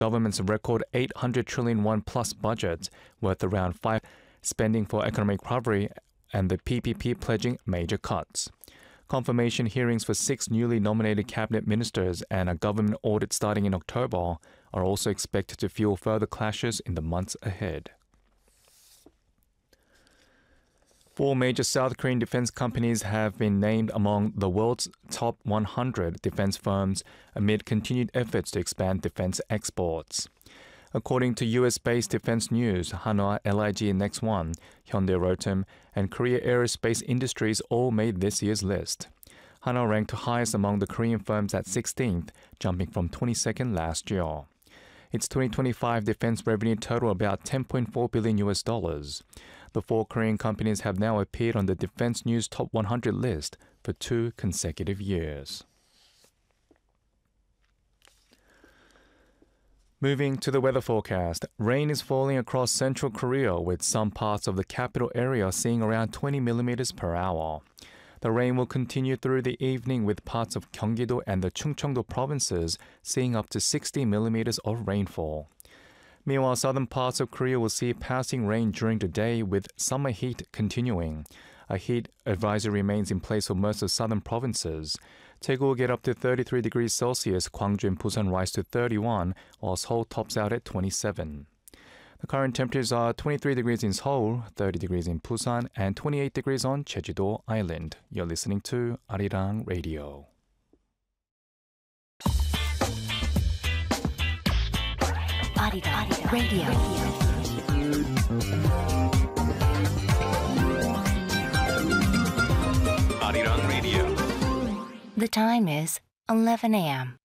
government's record 800 trillion won plus budget, worth around 5 spending for economic recovery, and the PPP pledging major cuts. Confirmation hearings for 6 newly nominated cabinet ministers and a government audit starting in October are also expected to fuel further clashes in the months ahead. 4 major South Korean defense companies have been named among the world's top 100 defense firms amid continued efforts to expand defense exports. According to US-based Defense News, Hanwha, LIG Next One, Hyundai Rotem, and Korea Aerospace Industries all made this year's list. Hanwha ranked highest among the Korean firms at 16th, jumping from 22nd last year. Its 2025 defense revenue totaled about $10.4 billion. The 4 Korean companies have now appeared on the Defense News Top 100 list for 2 consecutive years. Moving to the weather forecast, rain is falling across central Korea with some parts of the capital area seeing around 20 millimeters per hour. The rain will continue through the evening with parts of Gyeonggi-do and the Chungcheong-do provinces seeing up to 60 millimeters of rainfall. Meanwhile, southern parts of Korea will see passing rain during the day with summer heat continuing. A heat advisory remains in place for most of southern provinces. Daegu will get up to 33 degrees Celsius, Gwangju and Busan rise to 31, while Seoul tops out at 27. The current temperatures are 23 degrees in Seoul, 30 degrees in Busan, and 28 degrees on Jeju-do Island. You're listening to Arirang Radio. Arirang Radio. Arirang Radio. The time is 11 a.m.